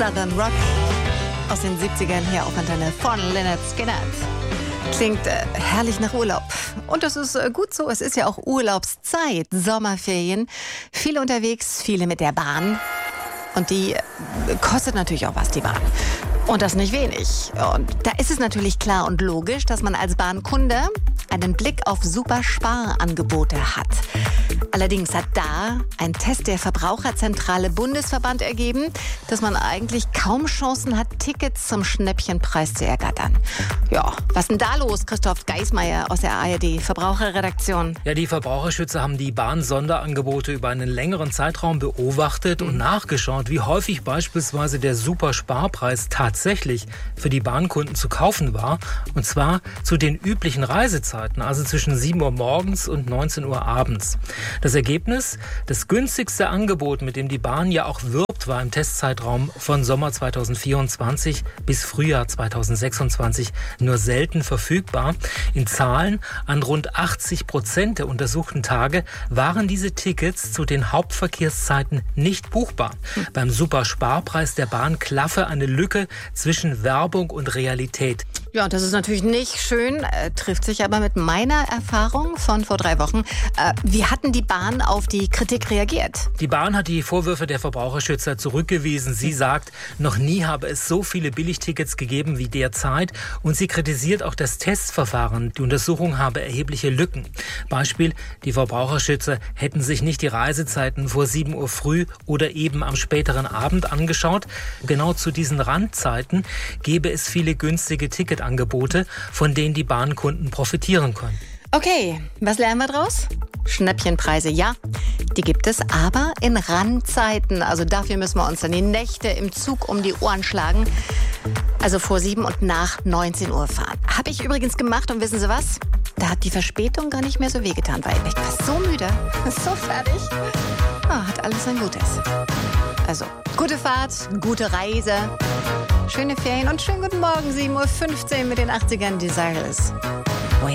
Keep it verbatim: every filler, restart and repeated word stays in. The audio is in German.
Southern Rock aus den siebzigern hier auf Antenne von Lynyrd Skynyrd. Klingt äh, herrlich nach Urlaub. Und das ist äh, gut so. Es ist ja auch Urlaubszeit, Sommerferien. Viele unterwegs, viele mit der Bahn. Und die äh, kostet natürlich auch was, die Bahn. Und das nicht wenig. Und da ist es natürlich klar und logisch, dass man als Bahnkunde einen Blick auf super Sparangebote hat. Allerdings hat da ein Test der Verbraucherzentrale Bundesverband ergeben, dass man eigentlich kaum Chancen hat, Tickets zum Schnäppchenpreis zu ergattern. Ja, was ist denn da los, Christoph Geismeier aus der A R D Verbraucherredaktion? Ja, die Verbraucherschützer haben die Bahn-Sonderangebote über einen längeren Zeitraum beobachtet mhm. und nachgeschaut, wie häufig beispielsweise der Supersparpreis tatsächlich für die Bahnkunden zu kaufen war. Und zwar zu den üblichen Reisezeiten, also zwischen sieben Uhr morgens und neunzehn Uhr abends. Das Ergebnis? Das günstigste Angebot, mit dem die Bahn ja auch wirbt, war im Testzeitraum von Sommer zweitausendvierundzwanzig bis Frühjahr zweitausendsechsundzwanzig nur selten verfügbar. In Zahlen an rund achtzig Prozent der untersuchten Tage waren diese Tickets zu den Hauptverkehrszeiten nicht buchbar. Mhm. Beim Supersparpreis der Bahn klaffe eine Lücke zwischen Werbung und Realität. Ja, das ist natürlich nicht schön, äh, trifft sich aber mit meiner Erfahrung von vor drei Wochen. Äh, wie hatten die Bahn auf die Kritik reagiert? Die Bahn hat die Vorwürfe der Verbraucherschützer zurückgewiesen. Sie sagt, noch nie habe es so viele Billigtickets gegeben wie derzeit. Und sie kritisiert auch das Testverfahren. Die Untersuchung habe erhebliche Lücken. Beispiel, die Verbraucherschützer hätten sich nicht die Reisezeiten vor sieben Uhr früh oder eben am späteren Abend angeschaut. Genau zu diesen Randzeiten gäbe es viele günstige Tickets. Angebote, von denen die Bahnkunden profitieren können. Okay, was lernen wir draus? Schnäppchenpreise, ja, die gibt es, aber in Randzeiten. Also dafür müssen wir uns dann die Nächte im Zug um die Ohren schlagen. Also vor sieben und nach neunzehn Uhr fahren. Habe ich übrigens gemacht und wissen Sie was? Da hat die Verspätung gar nicht mehr so wehgetan, weil ich war so müde, so fertig. Ah, hat alles sein Gutes. Also, gute Fahrt, gute Reise. Schöne Ferien und schönen guten Morgen, sieben Uhr fünfzehn mit den achtzigern Desireless.